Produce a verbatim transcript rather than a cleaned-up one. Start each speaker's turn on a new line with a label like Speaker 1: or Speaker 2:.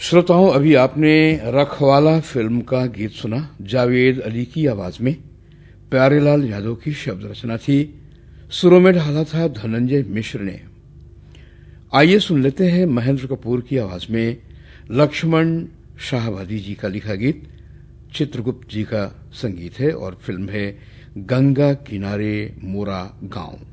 Speaker 1: श्रोताओं, अभी आपने रखवाला फिल्म का गीत सुना। जावेद अली की आवाज में प्यारेलाल यादव की शब्द रचना थी। सुरों में ढाला था धनंजय मिश्र ने। आइए सुन लेते हैं महेंद्र कपूर की आवाज में लक्ष्मण शाहवादी जी का लिखा गीत। चित्रगुप्त जी का संगीत है और फिल्म है गंगा किनारे मोरा गांव।